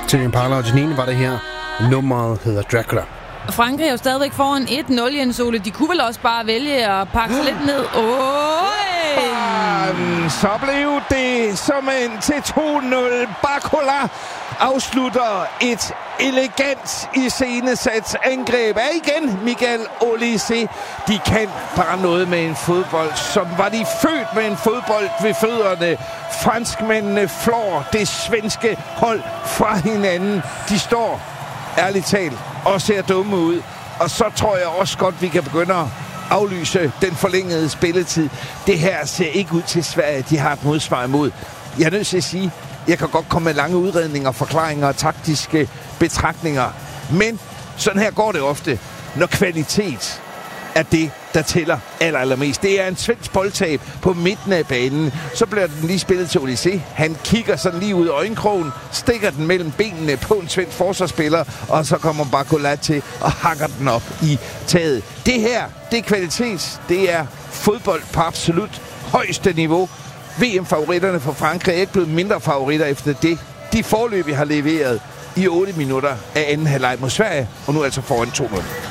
Til Impala og Janine var det her. Nummeret hedder Dracula. Frankrig er jo stadigvæk foran 1-0, Jens Ole. De kunne vel også bare vælge at pakke sig lidt ned. Så blev det som en til 2-0. Barcola afslutter et elegant iscenesat angreb af igen Miguel Olise. De kan bare noget med en fodbold, som var de født med en fodbold ved fødderne. Franskmændene flår det svenske hold fra hinanden. De står ærligt talt og ser dumme ud. Og så tror jeg også godt, vi kan begynde at aflyse den forlængede spilletid. Det her ser ikke ud til Sverige. De har et modsvar imod. Jeg er nødt til at sige, jeg kan godt komme med lange udredninger, forklaringer og taktiske betragtninger. Men sådan her går det ofte, når kvalitet er det, der tæller allermest. Det er en svensk boldtab på midten af banen. Så bliver den lige spillet til Olise. Han kigger sådan lige ud af øjenkrogen, stikker den mellem benene på en svensk forsvarsspiller, og så kommer Barcola til og hakker den op i taget. Det her, det er kvalitet. Det er fodbold på absolut højeste niveau. VM-favoritterne for Frankrig er ikke blevet mindre favoritter efter det. De forløb, vi har leveret i 8 minutter af anden halvleg mod Sverige, og nu altså foran 2-0.